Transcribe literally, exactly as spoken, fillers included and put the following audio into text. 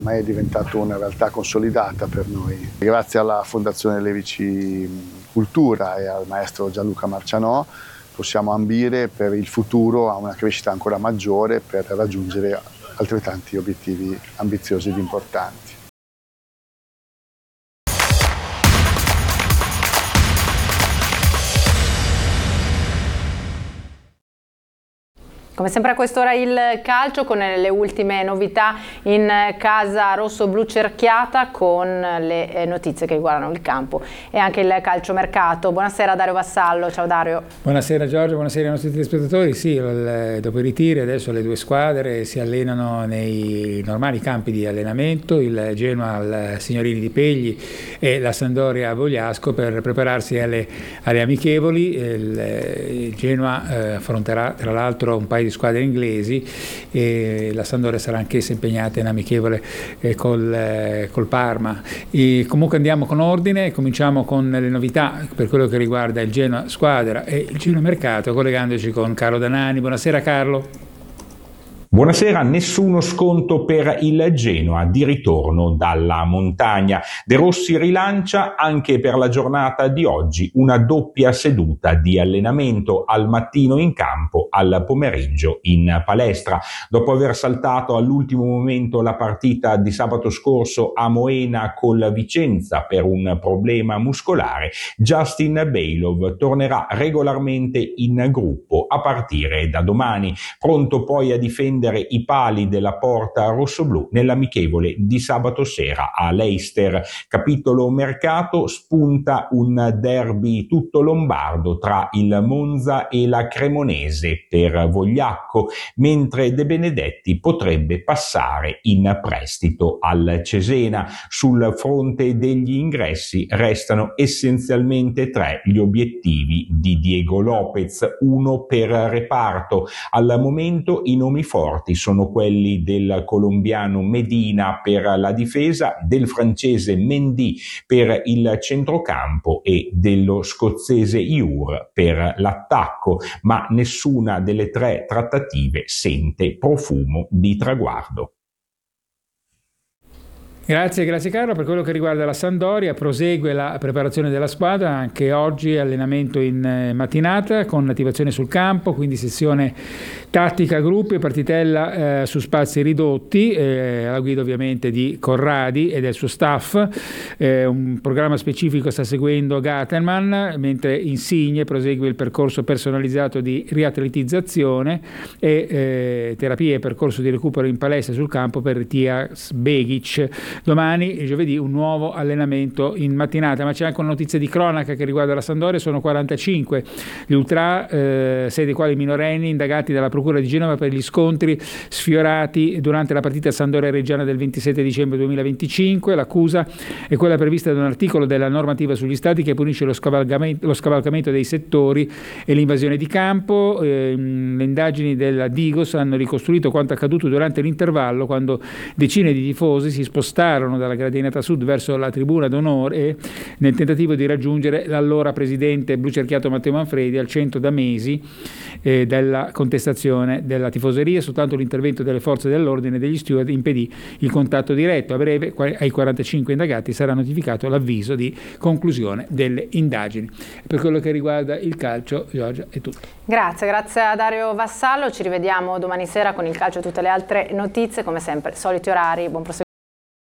Ma è diventato una realtà consolidata per noi. Grazie alla Fondazione Levici Cultura e al maestro Gianluca Marcianò possiamo ambire per il futuro a una crescita ancora maggiore per raggiungere altrettanti obiettivi ambiziosi ed importanti. Come sempre a quest'ora il calcio con le ultime novità in casa rosso-blu cerchiata, con le notizie che riguardano il campo e anche il calciomercato. Buonasera Dario Vassallo, ciao Dario. Buonasera Giorgio, buonasera ai nostri telespettatori. Sì, dopo i ritiri adesso le due squadre si allenano nei normali campi di allenamento, il Genoa al Signorini di Pegli e la Sampdoria a Vogliasco per prepararsi alle, alle amichevoli. Il, il Genoa eh, affronterà tra l'altro un paio di squadre inglesi e la Sampdoria sarà anch'essa impegnata in amichevole eh, col, eh, col Parma. E comunque andiamo con ordine, cominciamo con le novità per quello che riguarda il Genoa squadra e il Genoa mercato, collegandoci con Carlo Danani. Buonasera Carlo. Buonasera, nessuno sconto per il Genoa di ritorno dalla montagna. De Rossi rilancia anche per la giornata di oggi una doppia seduta di allenamento, al mattino in campo, al pomeriggio in palestra. Dopo aver saltato all'ultimo momento la partita di sabato scorso a Moena col Vicenza per un problema muscolare, Justin Bailov tornerà regolarmente in gruppo a partire da domani, pronto poi a difendere i pali della porta rossoblù nell'amichevole di sabato sera a Leicester. Capitolo mercato: spunta un derby tutto lombardo tra il Monza e la Cremonese per Vogliacco, mentre De Benedetti potrebbe passare in prestito al Cesena. Sul fronte degli ingressi restano essenzialmente tre gli obiettivi di Diego Lopez, uno per reparto. Al momento i nomi forti sono quelli del colombiano Medina per la difesa, del francese Mendy per il centrocampo e dello scozzese Iur per l'attacco, ma nessuna delle tre trattative sente profumo di traguardo. Grazie, grazie Carlo. Per quello che riguarda la Sampdoria, prosegue la preparazione della squadra, anche oggi allenamento in mattinata con attivazione sul campo, quindi sessione tattica gruppi e partitella eh, su spazi ridotti, eh, alla guida ovviamente di Corradi e del suo staff. Eh, un programma specifico sta seguendo Gatterman, mentre Insigne prosegue il percorso personalizzato di riatletizzazione e eh, terapie e percorso di recupero in palestra sul campo per Tias Begic. Domani, giovedì, un nuovo allenamento in mattinata, ma c'è anche una notizia di cronaca che riguarda la Sampdoria. Sono quarantacinque gli ultra, eh, sei dei quali minorenni, indagati dalla Procura di Genova per gli scontri sfiorati durante la partita Sampdoria-Reggiana del ventisette dicembre duemilaventicinque. L'accusa è quella prevista da un articolo della normativa sugli stadi che punisce lo scavalcamento, lo scavalcamento dei settori e l'invasione di campo. Eh, le indagini della Digos hanno ricostruito quanto accaduto durante l'intervallo, quando decine di tifosi si spostarono dalla gradinata sud verso la tribuna d'onore nel tentativo di raggiungere l'allora presidente blucerchiato Matteo Manfredi al centro da mesi eh, della contestazione della tifoseria. Soltanto l'intervento delle forze dell'ordine e degli steward impedì il contatto diretto. A breve ai quarantacinque indagati sarà notificato l'avviso di conclusione delle indagini. Per quello che riguarda il calcio, Giorgia, è tutto. Grazie, grazie a Dario Vassallo. Ci rivediamo domani sera con il calcio e tutte le altre notizie, come sempre soliti orari. Buon proseguimento.